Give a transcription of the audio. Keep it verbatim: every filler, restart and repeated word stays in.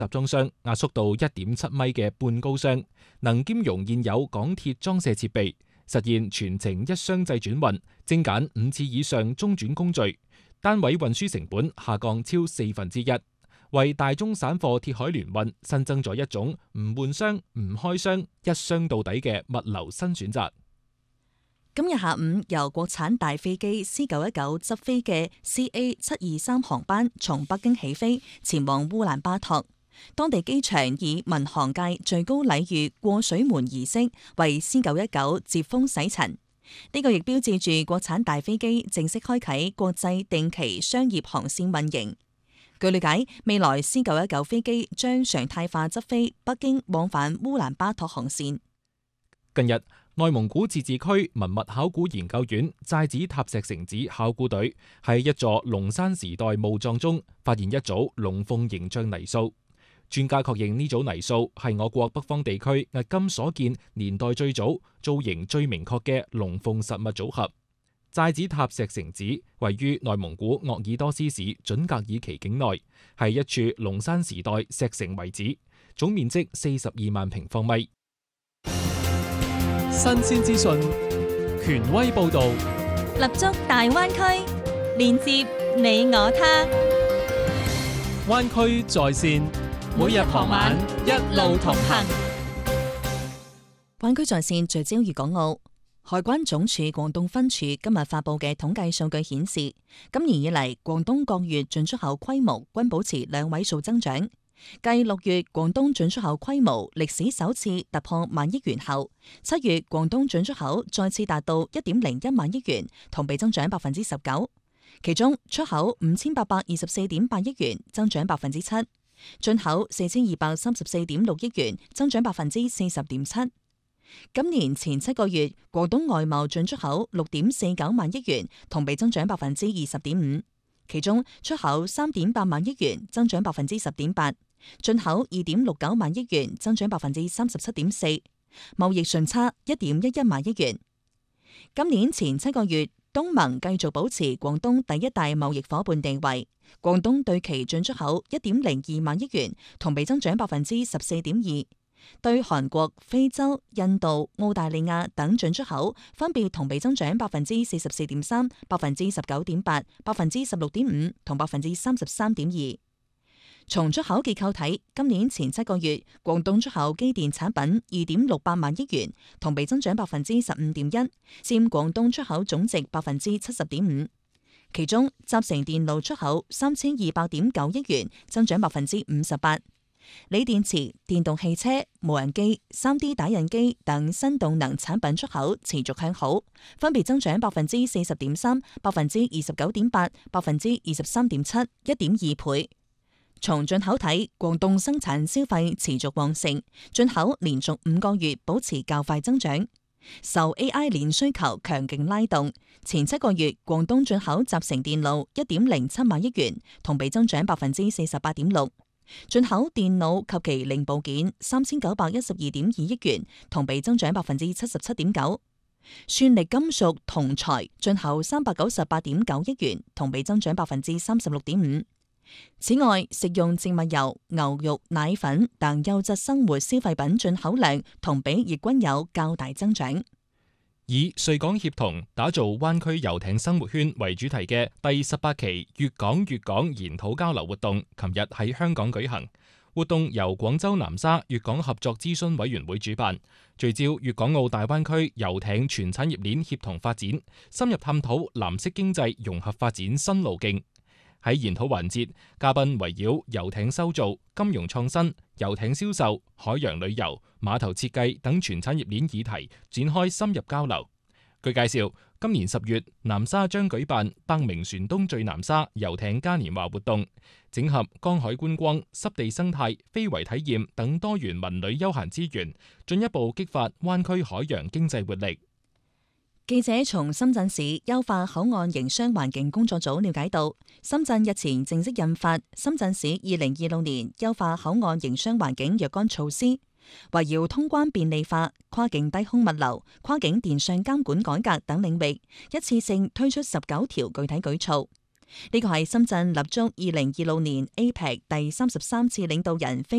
集裝箱壓縮到一點七米嘅半高箱，能兼容現有港鐵裝卸設備，實現全程一箱制轉運，精簡五次以上中轉工序，單位運輸成本下降超四分之一，為大中散貨鐵海聯運新增咗一種唔換箱、唔開箱、一箱到底嘅物流新選擇。 今日下午由國產大飛機 C 九一九執飛嘅 C A 七二三航班從北京起飛，前往烏蘭巴托。當地機場以民航界最高禮遇過水門儀式為 C 九一九接風洗塵。呢個亦標誌住國產大飛機正式開啟國際定期商業航線運營。據了解，未來 C 九一九飛機將常態化執飛北京往返烏蘭巴托航線。 近日，內蒙古自治區文物考古研究院寨子塔石城址考古隊喺一座龍山時代墓葬中發現一組龍鳳形象泥塑，專家確認呢組泥塑係我國北方地區迄今所見年代最早、造型最明確嘅龍鳳實物組合。寨子塔石城址位於內蒙古鄂爾多斯市準格爾旗境內，係一處龍山時代石城遺址，總面積四十二萬平方米。 新鮮資訊，權威報導， 立足大灣區，連接你我他。 灣區在線，每日傍晚一路同行。 灣區在線聚焦粵港澳。海關總署廣東分署今日發佈嘅統計數據顯示，今年以嚟廣東各月進出口規模均保持兩位數增長。繼六月廣東進出口規模歷史首次突破萬億元後，七月廣東進出口再次達到一點零一萬億元，同比增長百分之十九。其中出口五千八百二十四點八億元，增長百分之七；進口四千二百三十四點六億元，增長百分之四十點七。今年前七個月，廣東外貿進出口六點四九萬億元，同比增長百分之二十點五。其中出口三點八萬億元，增長百分之十點八；進口二點六九萬億元，增長百分之三十七點四。貿易順差一點一一萬億元。今年前七個月，東盟繼續保持廣東第一大貿易夥伴地位。廣東對其進出口一點零二萬億元，同比增長百分之十四點二。對韓國、非洲、印度、澳大利亞等進出口分別同比增長百分之四十四點三、百分之十九點八、百分之十六點五同百分之三十三點二。從出口結構睇，今年前七個月，廣東出口機電產品二點六八萬億元，同比增長百分之十五點一，佔廣東出口總值百分之七十點五。其中集成電路出口三千二百點九億元，增長百分之五十八。鋰電池、電動汽車、無人機、三 D 打印機等新動能產品出口持續向好，分別增長百分之四十點三、百分之二十九點八、百分之二十三點七、一點二倍。從進口睇，廣東生產消費持續旺盛，進口連續五個月保持較快增長，受 A I 鏈需求強勁拉動，前七個月廣東進口集成電路一點零七萬億元，同比增長百分之四十八點六。進口電腦及其零部件三千九百一十二點二億元，同比增長百分之七十七點九。算力金屬銅材進口三百九十八點九億元，同比增長百分之三十六點五。此外，食用植物油、牛肉、奶粉等優質生活消費品進口量同比亦均有較大增長。 以穗港協同打造灣區遊艇生活圈為主題嘅第十八期粵港粵港研討交流活動，琴日喺香港舉行。活動由廣州南沙粵港合作諮詢委員會主辦，聚焦粵港澳大灣區遊艇全產業鏈協同發展，深入探討藍色經濟融合發展新路徑。喺研討環節，嘉賓圍繞遊艇修造、金融創新、遊艇銷售、海洋旅遊、碼頭設計等全產業鏈議題展開深入交流。據介紹，今年十月南沙將舉辦百名船東最南沙遊艇嘉年華活動，整合江海觀光、濕地生態、非遺體驗等多元文旅休閒資源，進一步激發灣區海洋經濟活力。 記者從深圳市優化口岸營商環境工作組了解到，深圳日前正式印發《深圳市二零二六年優化口岸營商環境若干措施》，圍繞通關便利化、跨境低空物流、跨境電商監管改革等領域，一次性推出十九條具體舉措。呢個係深圳立足二零二六年 A P E C 第三十三次領導人非